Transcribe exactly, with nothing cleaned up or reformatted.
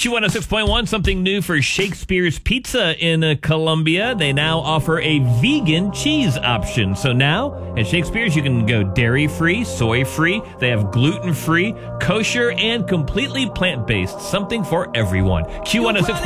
Q one oh six point one, something new for Shakespeare's Pizza in uh, Columbia. They now offer a vegan cheese option. So now at Shakespeare's, you can go dairy-free, soy-free. They have gluten-free, kosher, and completely plant-based. Something for everyone. Q one oh six point one.